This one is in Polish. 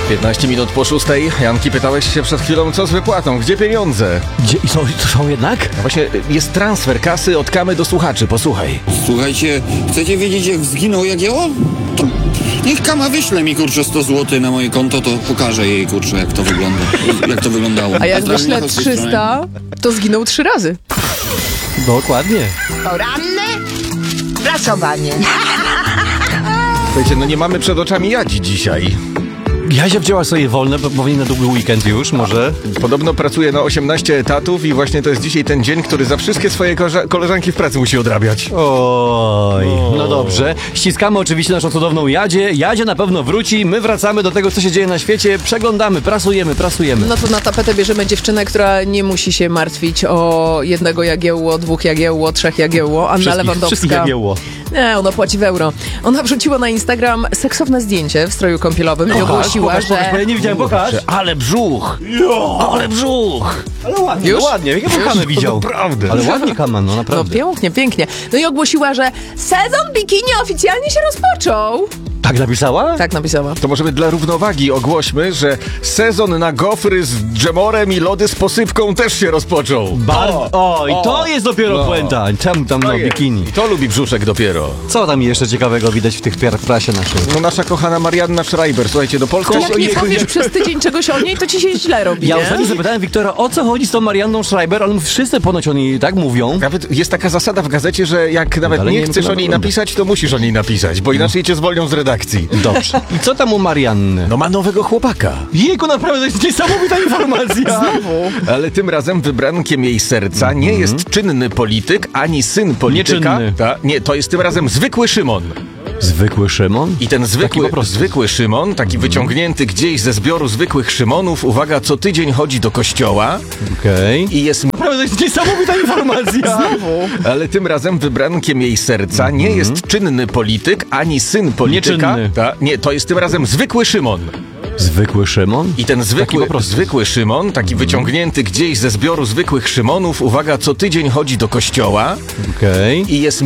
15 minut po 6. Janki, pytałeś się przed chwilą, co z wypłatą? Gdzie pieniądze? Gdzie? I są jednak? No właśnie, jest transfer kasy od Kamy do słuchaczy, posłuchaj. Słuchajcie, chcecie wiedzieć, jak zginął Jagiełło? To niech Kama wyśle mi, kurczę, 100 zł na moje konto, to pokażę jej, kurczę, jak to wygląda. Jak to wyglądało. A jak Pozdrawiam, wyślę z tej strony. 300, to zginął 3 razy. Dokładnie. Poranne prasowanie. Słuchajcie, no nie mamy przed oczami Jadzi dzisiaj. Jadzia wzięła sobie wolne, bo powinna długi weekend już, może. Podobno pracuje na 18 etatów i właśnie to jest dzisiaj ten dzień, który za wszystkie swoje koleżanki w pracy musi odrabiać. Oj, no dobrze. Ściskamy oczywiście naszą cudowną Jadzię. Jadzia na pewno wróci, my wracamy do tego, co się dzieje na świecie, przeglądamy, prasujemy. No to na tapetę bierzemy dziewczynę, która nie musi się martwić o jednego Jagiełło, 2 Jagiełło, 3 Jagiełło. Anna Wszystkich Lewandowska. Jagiełło. Nie, ona płaci w euro. Ona wrzuciła na Instagram seksowne zdjęcie w stroju kąpielowym i ogłosiła, że... bo ja nie widziałem, pokaż. Ale brzuch! Ale brzuch! Ale ładnie, Już? no ładnie. Jak ja Kamę widział. Naprawdę. Ale ładnie Kama, no No naprawdę. pięknie, pięknie. No i ogłosiła, że sezon bikini oficjalnie się rozpoczął. Tak napisała? Tak napisała. To możemy dla równowagi ogłośmy, że sezon na gofry z dżemorem i lody z posypką też się rozpoczął. Oj, to jest dopiero puenta. Tam no, bikini. I to lubi brzuszek dopiero. Co tam jeszcze ciekawego widać w tych prasie naszej? No nasza kochana Marianna Schreiber, słuchajcie, do Polski... Jak nie powiesz przez tydzień czegoś o niej, to ci się źle robi, Ja nie? ostatnio zapytałem Wiktora, o co chodzi z tą Marianną Schreiber, ale wszyscy ponoć o niej tak mówią. Nawet jest taka zasada w gazecie, że jak nawet ale nie nie wiem, chcesz jak o niej wygląda. napisać, to musisz o niej napisać, bo inaczej cię zwolnią z redakcji. Dobrze. I co tam u Marianny? No ma nowego chłopaka. Jejku, naprawdę to jest niesamowita informacja. Ale tym razem wybrankiem jej serca nie jest czynny polityk, ani syn polityka. Nieczynny. Nie, to jest tym razem zwykły Szymon. Zwykły Szymon? I ten Taki po prostu. zwykły Szymon, taki wyciągnięty gdzieś ze zbioru zwykłych Szymonów, uwaga, co tydzień chodzi do kościoła Okej. i jest... Naprawdę to jest niesamowita informacja. Ale tym razem wybrankiem jej serca nie jest czynny polityk, ani syn polityka. Nieczynny. Nie, to jest tym razem zwykły Szymon. Zwykły Szymon? I ten Taki po prostu. zwykły Szymon, taki wyciągnięty gdzieś ze zbioru zwykłych Szymonów, uwaga, co tydzień chodzi do kościoła Okej. i jest